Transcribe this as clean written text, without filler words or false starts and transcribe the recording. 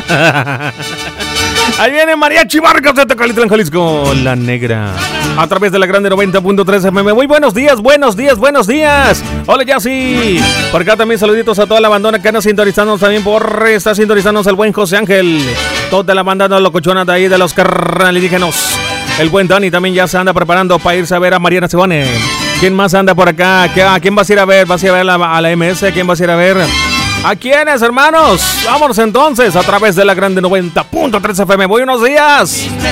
Ahí viene Mariachi Vargas de Tecalitlán, Jalisco, la negra. A través de la grande 90.3 FM. Muy buenos días, buenos días, buenos días. Hola, Yassi. Por acá también saluditos a toda la bandona que anda sintonizándonos también está sintonizándonos el buen José Ángel. Toda la bandana locochona de ahí de los carnalígenos. El buen Dani también ya se anda preparando para irse a ver a Mariana Cebone. ¿Quién más anda por acá? ¿A quién vas a ir a ver? ¿Vas a ir a ver a la MS? ¿Quién vas a ir a ver? ¿A quiénes, hermanos? Vámonos entonces a través de la grande 90.3 FM. Buenos días.